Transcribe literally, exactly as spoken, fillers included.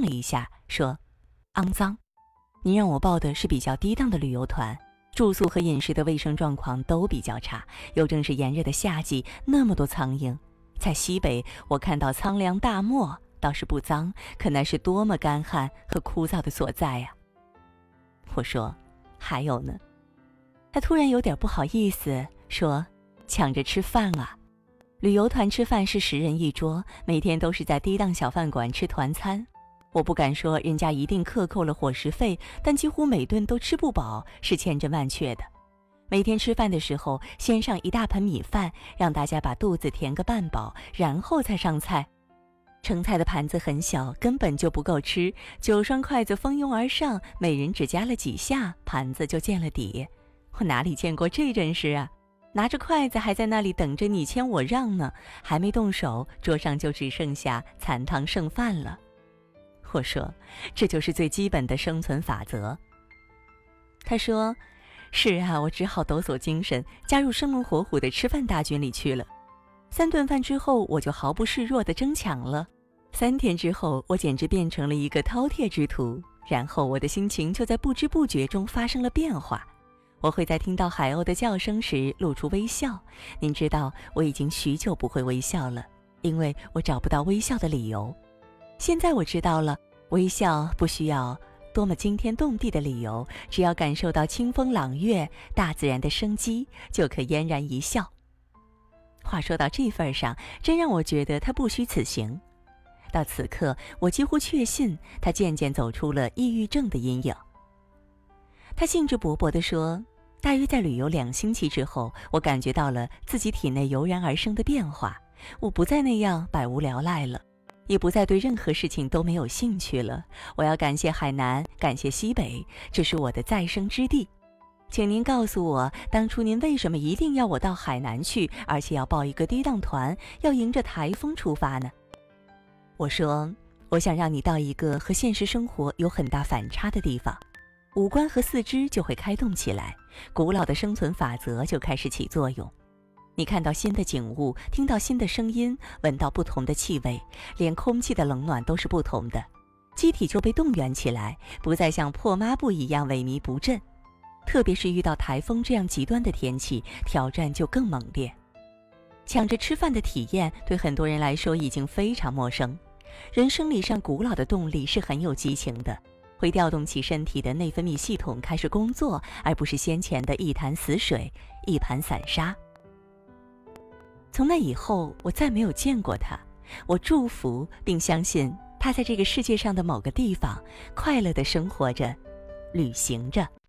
了一下，说：“肮脏。你让我报的是比较低档的旅游团，住宿和饮食的卫生状况都比较差，又正是炎热的夏季，那么多苍蝇。在西北，我看到苍凉大漠，倒是不脏，可那是多么干旱和枯燥的所在呀。”我说：“还有呢。”他突然有点不好意思，说：“抢着吃饭啊。旅游团吃饭是十人一桌，每天都是在低档小饭馆吃团餐。我不敢说人家一定克扣了伙食费，但几乎每顿都吃不饱，是千真万确的。每天吃饭的时候，先上一大盆米饭，让大家把肚子填个半饱，然后才上菜。盛菜的盘子很小，根本就不够吃，九双筷子蜂拥而上，每人只夹了几下，盘子就见了底。我哪里见过这阵势啊！拿着筷子还在那里等着你谦我让呢，还没动手，桌上就只剩下残汤剩饭了。”我说：“这就是最基本的生存法则。”他说：“是啊，我只好抖擞精神，加入生龙活虎的吃饭大军里去了。三顿饭之后，我就毫不示弱地争抢了。三天之后，我简直变成了一个饕餮之徒，然后我的心情就在不知不觉中发生了变化。我会在听到海鸥的叫声时露出微笑。您知道，我已经许久不会微笑了，因为我找不到微笑的理由。现在我知道了，微笑不需要多么惊天动地的理由，只要感受到清风朗月，大自然的生机，就可嫣然一笑。”话说到这份上，真让我觉得他不虚此行。到此刻，我几乎确信他渐渐走出了抑郁症的阴影。他兴致勃勃地说：“大约在旅游两星期之后，我感觉到了自己体内油然而生的变化，我不再那样百无聊赖了，也不再对任何事情都没有兴趣了。我要感谢海南，感谢西北，这是我的再生之地。请您告诉我，当初您为什么一定要我到海南去，而且要报一个低档团，要迎着台风出发呢？”我说：“我想让你到一个和现实生活有很大反差的地方，五官和四肢就会开动起来，古老的生存法则就开始起作用。你看到新的景物，听到新的声音，闻到不同的气味，连空气的冷暖都是不同的，机体就被动员起来，不再像破抹布一样萎靡不振。特别是遇到台风这样极端的天气，挑战就更猛烈。抢着吃饭的体验对很多人来说已经非常陌生。人生理上古老的动力是很有激情的，会调动起身体的内分泌系统开始工作，而不是先前的一潭死水，一盘散沙。从那以后，我再没有见过他。我祝福并相信他在这个世界上的某个地方快乐地生活着，旅行着。